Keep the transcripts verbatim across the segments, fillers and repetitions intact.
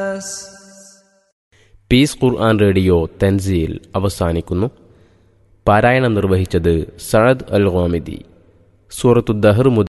Piece ഖുർആൻ radio Thanseel അവസാനിക്കുന്നു. പാരായണം നിർവഹിച്ചത് സഅദ് അൽ ഗാമിദി. സൂറത്തു ദഹർ മുതൽ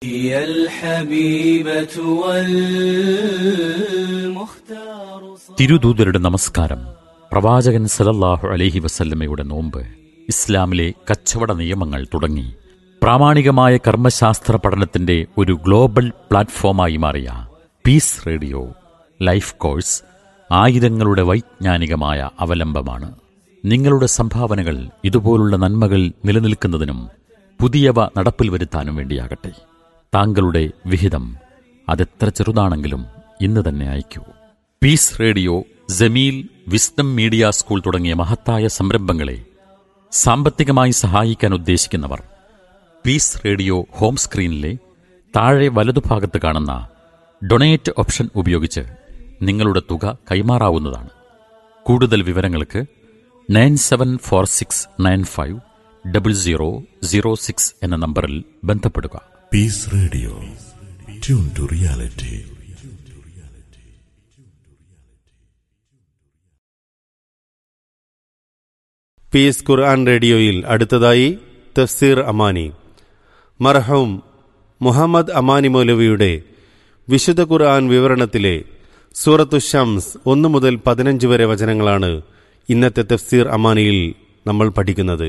തിരുദൂതരുടെ നമസ്കാരം, പ്രവാചകൻ സല്ലല്ലാഹു അലൈഹി വസല്ലമയുടെ നോമ്പ്, ഇസ്ലാമിലെ കച്ചവട നിയമങ്ങൾ തുടങ്ങി പ്രാമാണികമായ കർമ്മശാസ്ത്ര പഠനത്തിന്റെ ഒരു ഗ്ലോബൽ പ്ലാറ്റ്ഫോമായി മാറിയ പീസ് റേഡിയോ ലൈഫ് കോഴ്സ് ആയിരങ്ങളുടെ വൈജ്ഞാനികമായ അവലംബമാണ്. നിങ്ങളുടെ സംഭാവനകൾ ഇതുപോലുള്ള നന്മകൾ നിലനിൽക്കുന്നതിനും പുതിയവ നടപ്പിൽ വരുത്താനും വേണ്ടിയാകട്ടെ. താങ്കളുടെ വിഹിതം അതെത്ര ചെറുതാണെങ്കിലും ഇന്ന് തന്നെ അയക്കൂ. Piece radio, Jameel, wisdom media school തുടങ്ങിയ മഹത്തായ സംരംഭങ്ങളെ സാമ്പത്തികമായി സഹായിക്കാൻ ഉദ്ദേശിക്കുന്നവർ പീസ് റേഡിയോ ഹോം സ്ക്രീനിലെ താഴെ വലതുഭാഗത്ത് കാണുന്ന ഡൊണേറ്റ് ഓപ്ഷൻ ഉപയോഗിച്ച് നിങ്ങളുടെ തുക കൈമാറാവുന്നതാണ്. കൂടുതൽ വിവരങ്ങൾക്ക് nine seven four six nine five double zero zero six എന്ന നമ്പറിൽ ബന്ധപ്പെടുക. Piece radio, tune to reality. Piece ഖുർആൻ റേഡിയോയിൽ അടുത്തതായി തഫ്സീർ അമാനി. മർഹൂം മുഹമ്മദ് അമാനി മൗലവിയുടെ വിശുദ്ധ ഖുർആൻ വിവരണത്തിലെ സൂറത്തു ഷംസ് ഒന്ന് മുതൽ പതിനഞ്ച് വരെ വചനങ്ങളാണ് ഇന്നത്തെ തഫ്സീർ അമാനിയിൽ നമ്മൾ പഠിക്കുന്നത്.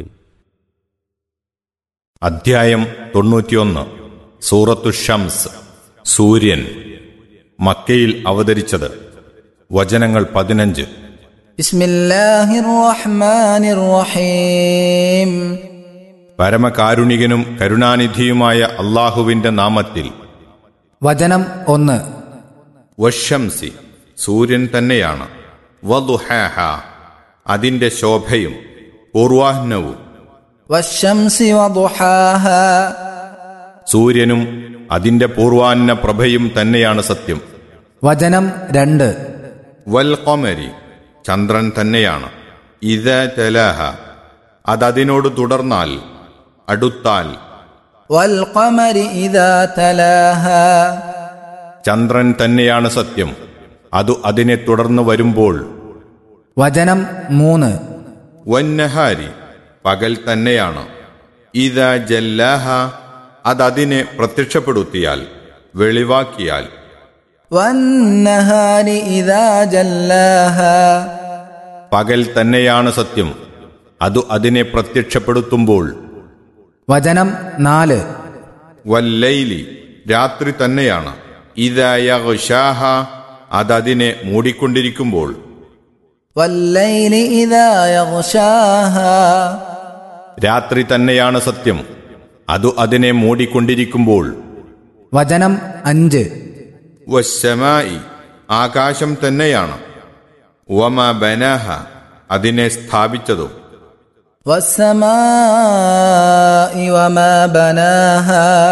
അധ്യായം തൊണ്ണൂറ്റിയൊന്ന്. സൂറത്തു ഷംസ്, സൂര്യൻ. മക്കയിൽ അവതരിച്ചത്. വചനങ്ങൾ പതിനഞ്ച്. ബിസ്മില്ലാഹിർ റഹ്മാനിർ റഹീം. പരമകാരുണികനും കരുണാനിധിയുമായ അല്ലാഹുവിന്റെ നാമത്തിൽ. വചനം ഒന്ന്. വശംസി, സൂര്യൻ തന്നെയാണ്. വദുഹാഹ, അതിന്റെ ശോഭയും പൂർവാഹ്നവും. വശംസി വദുഹാഹ, സൂര്യനും അതിന്റെ പൂർവാഹ്ന പ്രഭയും തന്നെയാണ് സത്യം. വചനം രണ്ട്. വൽ ഖമരി, ചന്ദ്രൻ തന്നെയാണ്. ഇദാ തലാഹ, അതതിനോട് തുടർന്നാൽ, അടുത്താൽ. വൽ ഖമരി ഇദാ തലാഹ, ചന്ദ്രൻ തന്നെയാണ് സത്യം, അതു അതിനെ തുടർന്ന് വരുമ്പോൾ. വചനം മൂന്ന്. വന്നഹാരി, പകൽ തന്നെയാണ്. ഇദാ ജല്ലാഹ, അതതിനെ പ്രത്യക്ഷപ്പെടുത്തിയാൽ, വെളിവാക്കിയാൽ. വന്നഹാരി ഇദാ ജല്ലാഹ, പകൽ തന്നെയാണ് സത്യം, അതു അതിനെ പ്രത്യക്ഷപ്പെടുത്തുമ്പോൾ. വചനം നാല്. വല്ലൈലി, രാത്രി തന്നെയാണ്. ഇദാ യഗ്ശാഹ, അതതിനെ മൂടിക്കൊണ്ടിരിക്കുമ്പോൾ. വല്ലൈലി ഇദാ യഗ്ശാഹ, രാത്രി തന്നെയാണ് സത്യം, അതു അതിനെ മൂടിക്കൊണ്ടിരിക്കുമ്പോൾ. വചനം അഞ്ച്. വസ്സമായി, ആകാശം തന്നെയാണ്. വമാ ബനാഹ, അതിനെ സ്ഥാപിച്ചതും. വസ്സമായി വമാ ബനാഹ,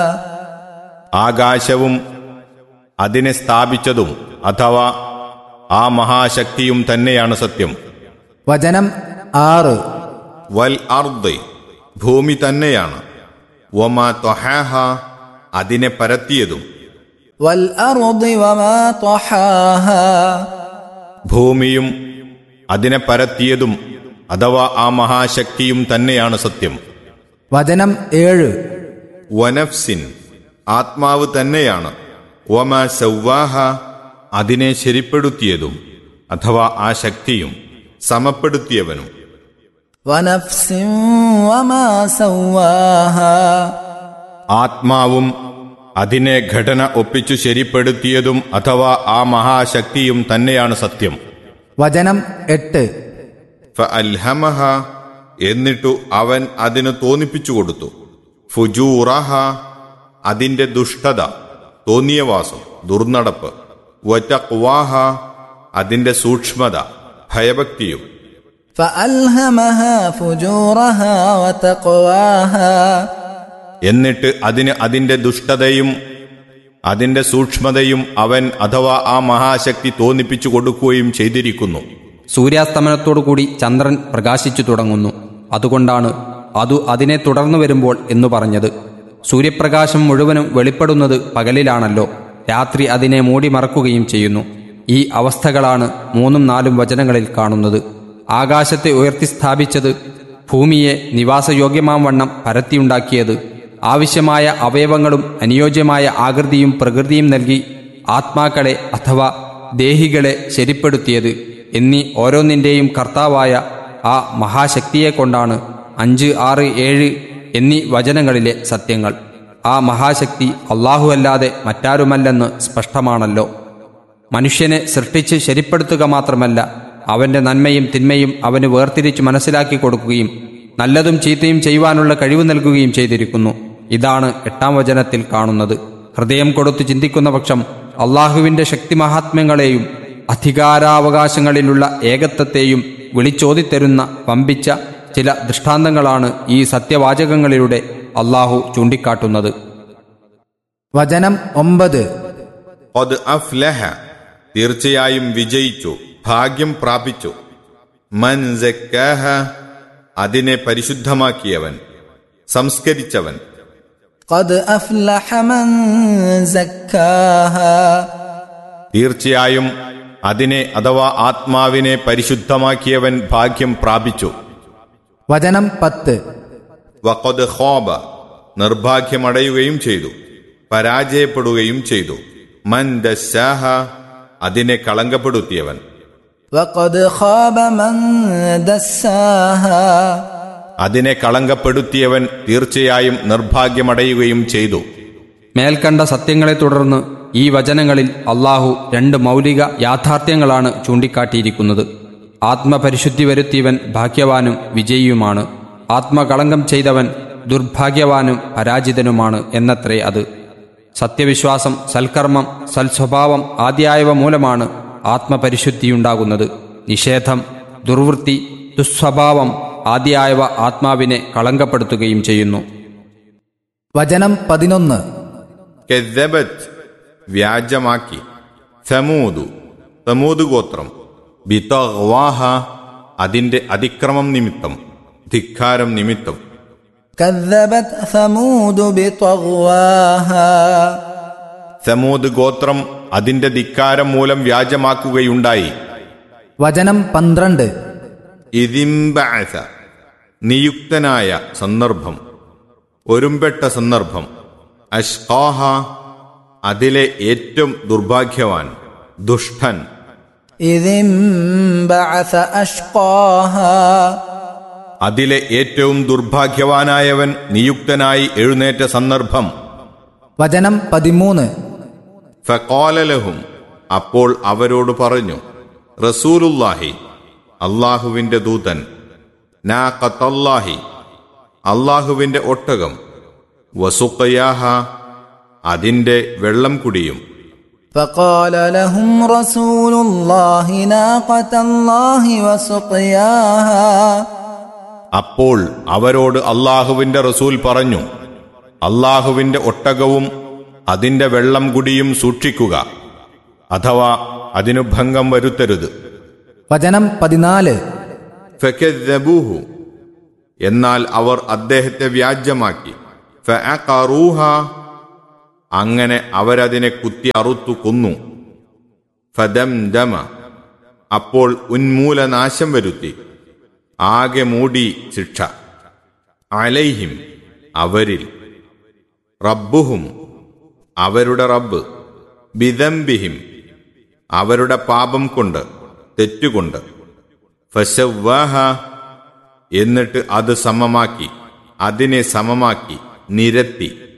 ആകാശവും അതിനെ സ്ഥാപിച്ചതും അഥവാ ആ മഹാശക്തിയും തന്നെയാണ് സത്യം. വചനം ആറ്. വൽ അർദ്, ഭൂമി തന്നെയാണ്. വമാ ത്വഹാഹ, അതിനെ പരത്തിയതും. വൽ അർദ് വമാ ത്വഹാഹ, ഭൂമിയും അതിനെ പരത്തിയതും അഥവാ ആ മഹാശക്തിയും തന്നെയാണ് സത്യം. വചനം ഏഴ്. വനഫ്സിൻ, ആത്മാവ് തന്നെയാണ്. വമാ സവ്വാഹ, അതിനെ ശരിപ്പെടുത്തിയതും അഥവാ ആ ശക്തിയും സമപ്പെടുത്തിയവനും. വനഫ്സിൻ വമാ സവ്വാഹ, ആത്മാവും അതിനെ ഘടന ഒപ്പിച്ചു ശരിപ്പെടുത്തിയതും അഥവാ ആ മഹാശക്തിയും തന്നെയാണ് സത്യം. വചനം എട്ട്. ഫഅൽഹമഹ, എന്നിട്ടു അവൻ അതിന് തോന്നിപ്പിച്ചു കൊടുത്തു. ഫുജൂറഹ, അതിന്റെ ദുഷ്ടത, തോന്നിയവാസം, ദുർനടപ്പ്. വതഖ്വാഹ, അതിന്റെ സൂക്ഷ്മത, ഭയഭക്തിയും. ഫഅൽഹമഹ ഫുജൂറഹ വതഖ്വാഹ, എന്നിട്ട് അതിന് അതിന്റെ ദുഷ്ടതയും അതിന്റെ സൂക്ഷ്മതയും അവൻ അഥവാ ആ മഹാശക്തി തോന്നിപ്പിച്ചു കൊടുക്കുകയും ചെയ്തിരിക്കുന്നു. സൂര്യാസ്തമനത്തോടുകൂടി ചന്ദ്രൻ പ്രകാശിച്ചു തുടങ്ങുന്നു. അതുകൊണ്ടാണ് അതു അതിനെ തുടർന്നു വരുമ്പോൾ എന്നു പറഞ്ഞത്. സൂര്യപ്രകാശം മുഴുവനും വെളിപ്പെടുന്നത് പകലിലാണല്ലോ, രാത്രി അതിനെ മൂടി മറക്കുകയും ചെയ്യുന്നു. ഈ അവസ്ഥകളാണ് മൂന്നും നാലും വചനങ്ങളിൽ കാണുന്നത്. ആകാശത്തെ ഉയർത്തി സ്ഥാപിച്ചത്, ഭൂമിയെ നിവാസയോഗ്യമാം വണ്ണം പരത്തിയുണ്ടാക്കിയത്, ആവശ്യമായ അവയവങ്ങളും അനുയോജ്യമായ ആകൃതിയും പ്രകൃതിയും നൽകി ആത്മാക്കളെ അഥവാ ദേഹികളെ ശരിപ്പെടുത്തിയത് എന്നീ ഓരോന്നിൻ്റെയും കർത്താവായ ആ മഹാശക്തിയെക്കൊണ്ടാണ് അഞ്ച് ആറ് ഏഴ് എന്നീ വചനങ്ങളിലെ സത്യങ്ങൾ. ആ മഹാശക്തി അല്ലാഹുവല്ലാതെ മറ്റാരുമല്ലെന്ന് സ്പഷ്ടമാണല്ലോ. മനുഷ്യനെ സൃഷ്ടിച്ച് ശരിപ്പെടുത്തുക മാത്രമല്ല, അവൻ്റെ നന്മയും തിന്മയും അവന് വേർതിരിച്ച് മനസ്സിലാക്കി കൊടുക്കുകയും നല്ലതും ചീത്തയും ചെയ്യുവാനുള്ള കഴിവ് നൽകുകയും ചെയ്തിരിക്കുന്നു. ഇതാണ് എട്ടാം വചനത്തിൽ കാണുന്നത്. ഹൃദയം കൊടുത്തു ചിന്തിക്കുന്ന പക്ഷം അള്ളാഹുവിൻ്റെ ശക്തിമഹാത്മ്യങ്ങളെയും അധികാരാവകാശങ്ങളിലുള്ള ഏകത്വത്തെയും വിളിച്ചോതിത്തരുന്ന വമ്പിച്ച ചില ദൃഷ്ടാന്തങ്ങളാണ് ഈ സത്യവാചകങ്ങളിലൂടെ അള്ളാഹു ചൂണ്ടിക്കാട്ടുന്നത്. വചനം ഒമ്പത്. ഖദ് അഫ്ലഹ, തീർച്ചയായും വിജയിച്ചു, ഭാഗ്യം പ്രാപിച്ചു. മൻ സക്കാഹ, അതിനെ പരിശുദ്ധമാക്കിയവൻ, സംസ്കരിച്ചവൻ. ഖദ് അഫ്ലഹ മൻ സക്കാഹ, തീർച്ചയായും അതിനെ അഥവാ ആത്മാവിനെ പരിശുദ്ധമാക്കിയവൻ ഭാഗ്യം പ്രാപിച്ചു. വചനം പത്ത്. വഖദ് ഖാബ, നിർഭാഗ്യമടയുകയും ചെയ്തു, പരാജയപ്പെടുകയും ചെയ്തു. മൻ ദസ്സാഹ, അതിനെ കളങ്കപ്പെടുത്തിയവൻ. വഖദ് ഖാബ മൻ ദസ്സാഹ, അതിനെ കളങ്കപ്പെടുത്തിയവൻ തീർച്ചയായും നിർഭാഗ്യമടയുകയും ചെയ്തു. മേൽക്കണ്ട സത്യങ്ങളെ തുടർന്ന് ഈ വചനങ്ങളിൽ അള്ളാഹു രണ്ട് മൗലിക യാഥാർത്ഥ്യങ്ങളാണ് ചൂണ്ടിക്കാട്ടിയിരിക്കുന്നത്. ആത്മപരിശുദ്ധി വരുത്തിയവൻ ഭാഗ്യവാനും വിജയിയുമാണ്. ആത്മകളങ്കം ചെയ്തവൻ ദുർഭാഗ്യവാനും പരാജിതനുമാണ് എന്നത്രേ അത്. സത്യവിശ്വാസം, സൽക്കർമ്മം, സൽസ്വഭാവം ആദ്യായവ മൂലമാണ് ആത്മപരിശുദ്ധിയുണ്ടാകുന്നത്. നിഷേധം, ദുർവൃത്തി, ദുസ്വഭാവം ആദ്യായവ ആത്മാവിനെ കളങ്കപ്പെടുത്തുകയും ചെയ്യുന്നു. വചനം പതിനൊന്ന്. കെദ്ദബത്ത്, വ്യാജമാക്കി. സമൂദു, സമൂദ് ഗോത്രം. ബിതഗ്വാഹ, അതിന്റെ അതിക്രമം നിമിത്തം, ധിക്കാരം നിമിത്തം. കദ്ദബത് സമൂദു ബിതഗ്വാഹ, സമൂദ് ഗോത്രം അതിന്റെ ധിക്കാരം മൂലം വ്യാജമാക്കുകയുണ്ടായി. വചനം പന്ത്രണ്ട്. ഇദിംബഅസ, നിയുക്തനായ സന്ദർഭം, ഒരുമ്പെട്ട സന്ദർഭം. അഷ്ഖാഹ, അതിലെ ഏറ്റവും ദുർഭാഗ്യവാൻ, ദുഷ്ടൻ. ഇദിംബഅസ അഷ്ഖാഹ, അതിലെ ഏറ്റവും ദുർഭാഗ്യവാനായവൻ നിയുക്തനായി എഴുന്നേറ്റ സന്ദർഭം. വചനം പതിമൂന്ന്. ഫഖാല ലഹും, അപ്പോൾ അവരോട് പറഞ്ഞു, റസൂലുള്ളാഹി, അള്ളാഹുവിന്റെ ദൂതൻ, നാഖത്തല്ലാഹി, അള്ളാഹുവിന്റെ ഒട്ടകം, വസുഖയാഹ, അതിന്റെ വെള്ളം കുടിയും. ഫഖാല ലഹും റസൂലുള്ളാഹി നാഖത്തല്ലാഹി വസുഖയാഹ, അപ്പോൾ അവരോട് അള്ളാഹുവിന്റെ റസൂൽ പറഞ്ഞു, അള്ളാഹുവിന്റെ ഒട്ടകവും അതിന്റെ വെള്ളം കുടിയും സൂക്ഷിക്കുക, അഥവാ അതിനു ഭംഗം വരുത്തരുത്. വചനം പതിനാല്. ഫകദ്ദബൂഹു, എന്നാൽ അവർ അദ്ദേഹത്തെ വ്യാജ്യമാക്കി. ഫഅഖറൂഹ, അങ്ങനെ അവരതിനെ കുത്തി അറുത്തു കൊന്നു. ഫദംദമ, അപ്പോൾ ഉന്മൂലനാശം വരുത്തി, ആകെ മൂടി ശിക്ഷ. അലൈഹിം, അവരിൽ. റബ്ബുഹും, അവരുടെ റബ്ബ്. ബിദംബിഹിം, അവരുടെ പാപം കൊണ്ട്, തെറ്റുകൊണ്ട്. ഫശവ്വാഹ, എന്നിട്ട് അത് സമമാക്കി, അതിനെ സമമാക്കി, നിരത്തി.